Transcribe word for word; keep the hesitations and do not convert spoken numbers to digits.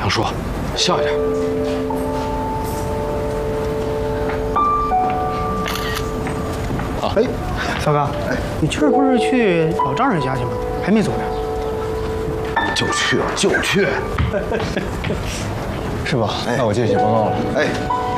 说，笑一点。啊， 哎，小刚，哎，你今儿不是去老丈人家去吗？还没走呢。 就去就去， 是吧？那我进去写报告了。 哎。